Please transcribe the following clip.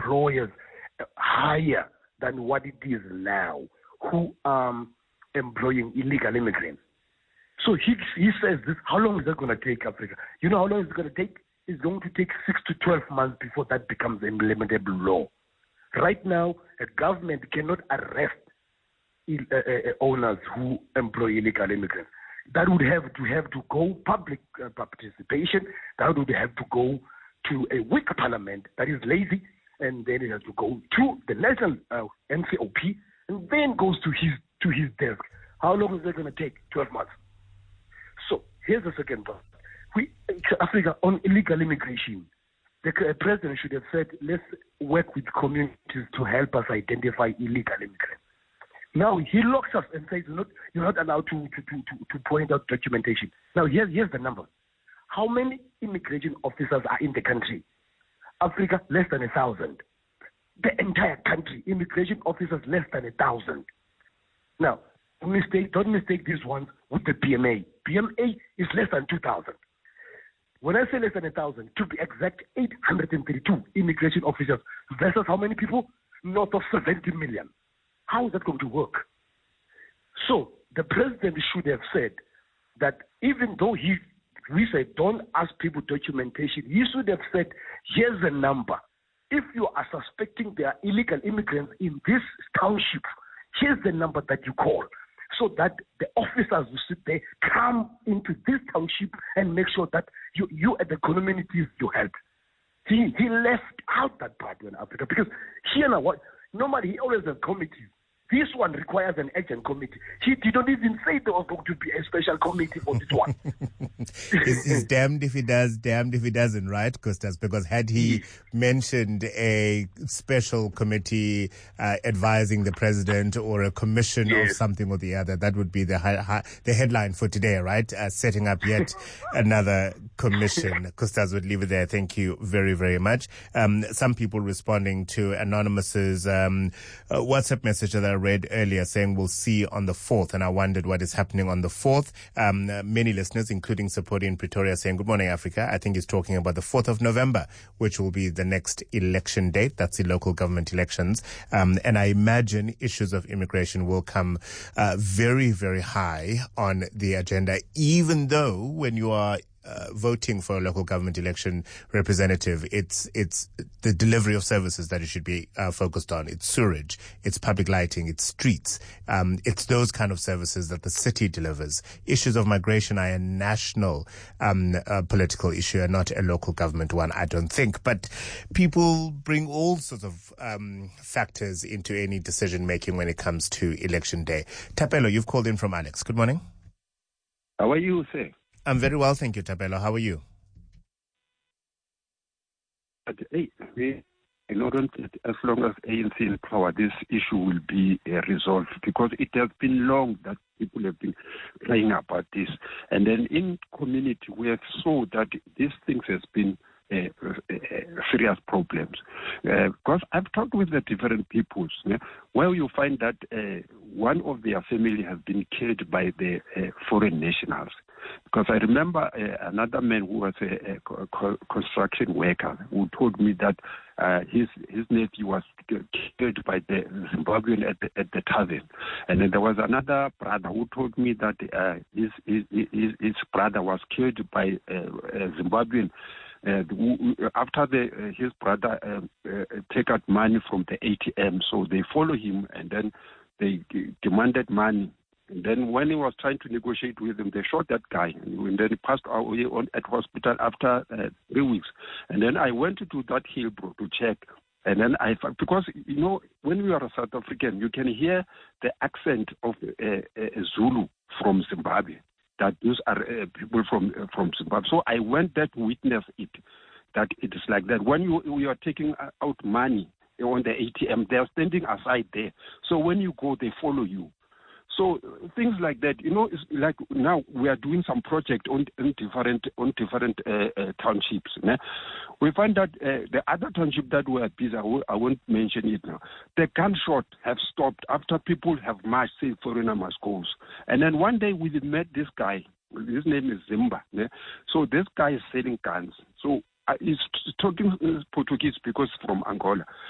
employers higher than what it is now who are employing illegal immigrants. So he says this, how long is that going to take, Africa? You know how long it's going to take? It's going to take 6 to 12 months before that becomes implementable law. Right now, a government cannot arrest owners who employ illegal immigrants. That would have to go public participation. That would have to go to a weak parliament that is lazy, and then it has to go to the national NCOP, and then goes to his desk. How long is that going to take? 12 months. So here's the second part. Africa, on illegal immigration, the president should have said, let's work with communities to help us identify illegal immigrants. Now he locks us and says, you're not allowed to point out documentation. Now here's the number. How many immigration officers are in the country? Africa, less than 1,000. The entire country, immigration officers less than 1,000. Now, don't mistake these ones with the PMA. PMA is less than 2,000. When I say less than 1,000, to be exact, 832 immigration officers versus how many people? North of 70 million. How is that going to work? So the president should have said that even though we said don't ask people documentation, he should have said, here's the number. If you are suspecting there are illegal immigrants in this township, here's the number that you call, so that the officers who sit there come into this township and make sure that you at the communities you help. He left out that part in Africa, because here now, normally he always has committees. This one requires an urgent committee. He didn't even say there was going to be a special committee for this one. He's damned if he does, damned if he doesn't, right, Costas? Because had he mentioned a special committee advising the president, or a commission of something or the other, that would be the headline for today, right? Setting up yet another commission. Costas would leave it there. Thank you very, very much. Some people responding to Anonymous's WhatsApp message that I read earlier, saying we'll see on the 4th, and I wondered what is happening on the 4th. Many listeners, including Sapoti in Pretoria, saying, good morning, Africa. I think he's talking about the 4th of November, which will be the next election date. That's the local government elections. And I imagine issues of immigration will come very, very high on the agenda, even though when you are voting for a local government election representative, it's the delivery of services that it should be focused on. It's sewerage, it's public lighting, it's streets. It's those kind of services that the city delivers. Issues of migration are a national political issue and not a local government one, I don't think. But people bring all sorts of factors into any decision making when it comes to election day. Tapelo, you've called in from Alex. Good morning. How are you, sir? I'm very well, thank you, Tapelo. How are you? As long as ANC in power, this issue will be resolved, because it has been long that people have been crying about this. And then in community, we have saw that these things has been serious problems. Because I've talked with the different peoples, where you find that one of their family has been killed by the foreign nationals. Because I remember another man who was a construction worker who told me that his nephew was killed by the Zimbabwean at the tavern. And then there was another brother who told me that his brother was killed by a Zimbabwean after his brother take out money from the ATM. So they follow him, and then they demanded money. And then when he was trying to negotiate with them, they shot that guy. And then he passed away at hospital after 3 weeks. And then I went to that Hillbrow to check. And then because, when you are a South African, you can hear the accent of a Zulu from Zimbabwe, that those are people from Zimbabwe. So I went there to witness it, that it is like that. When you are taking out money on the ATM, they are standing aside there. So when you go, they follow you. So things like that, it's like now we are doing some project on different townships. We find that the other township that we are busy, I won't mention it now. The gunshot have stopped after people have marched, say foreigner must go. And then one day we met this guy. His name is Zimba. So this guy is selling guns. So he's talking Portuguese because from Angola.